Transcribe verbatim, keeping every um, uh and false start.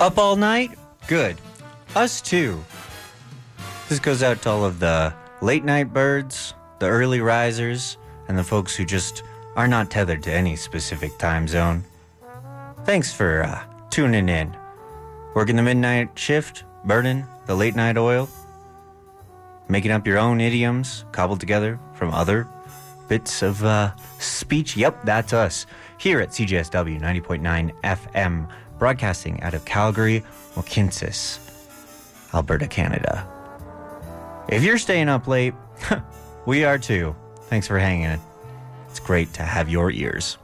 Up all night? Good. Us too. This goes out to all of the late night birds, the early risers, and the folks who just are not tethered to any specific time zone. Thanks for uh, tuning in. Working the midnight shift, burning the late night oil, making up your own idioms cobbled together from other bits of uh, speech. Yep, that's us here at C J S W ninety point nine F M, broadcasting out of Calgary, Mohkinstsis, Alberta, Canada. If you're staying up late, we are too. Thanks for hanging. It's great to have your ears.